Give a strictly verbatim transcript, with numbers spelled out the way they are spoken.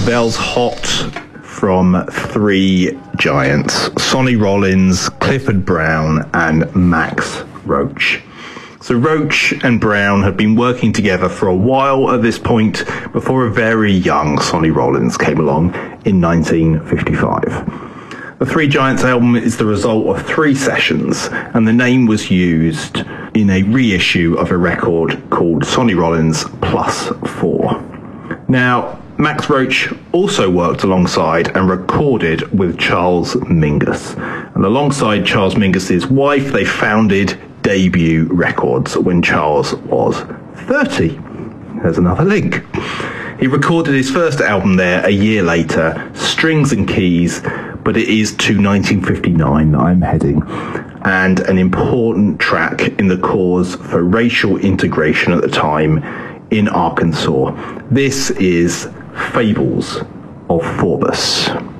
Bells hot from three giants: Sonny Rollins, Clifford Brown, and Max Roach. So Roach and Brown had been working together for a while at this point before a very young Sonny Rollins came along in nineteen fifty-five. The Three Giants album is the result of three sessions, and the name was used in a reissue of a record called Sonny Rollins Plus Four. Now, Max Roach also worked alongside and recorded with Charles Mingus. And alongside Charles Mingus's wife, they founded Debut Records when Charles was thirty. There's another link. He recorded his first album there a year later, Strings and Keys, but it is to nineteen fifty-nine that I'm heading, and an important track in the cause for racial integration at the time in Arkansas. This is Fables of Forbus.